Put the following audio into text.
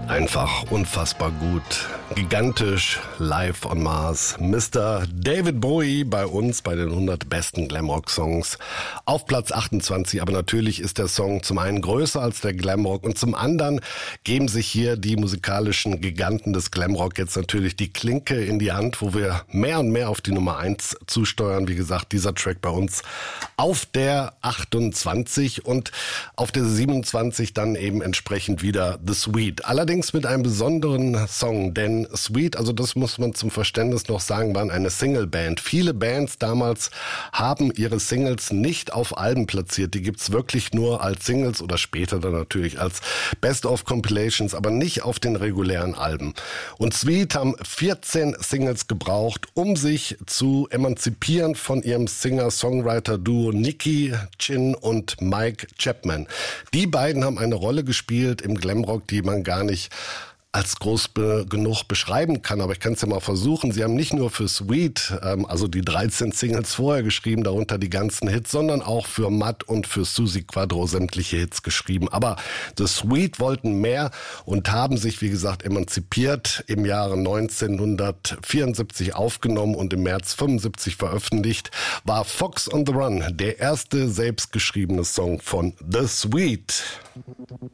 Einfach unfassbar gut, gigantisch, live on Mars. Mr. David Bowie bei uns bei den 100 besten Glamrock-Songs auf Platz 28. Aber natürlich ist der Song zum einen größer als der Glamrock und zum anderen geben sich hier die musikalischen Giganten des Glamrock jetzt natürlich die Klinke in die Hand, wo wir mehr und mehr auf die Nummer 1 zusteuern. Wie gesagt, dieser Track bei uns auf der 28 und auf der 27 dann eben entsprechend wieder The Sweet. Allerdings mit einem besonderen Song, denn Sweet, also das muss man zum Verständnis noch sagen, waren eine Single-Band. Viele Bands damals haben ihre Singles nicht auf Alben platziert. Die gibt's wirklich nur als Singles oder später dann natürlich als Best-of-Compilations, aber nicht auf den regulären Alben. Und Sweet haben 14 Singles gebraucht, um sich zu emanzipieren von ihrem Singer-Songwriter-Duo Nicky Chinn und Mike Chapman. Die beiden haben eine Rolle gespielt im Glamrock, die man gar nicht als groß genug beschreiben kann, aber ich kann es ja mal versuchen. Sie haben nicht nur für Sweet, also die 13 Singles vorher geschrieben, darunter die ganzen Hits, sondern auch für Matt und für Suzi Quatro sämtliche Hits geschrieben. Aber The Sweet wollten mehr und haben sich, wie gesagt, emanzipiert, im Jahre 1974 aufgenommen und im März 75 veröffentlicht, war Fox on the Run der erste selbstgeschriebene Song von The Sweet.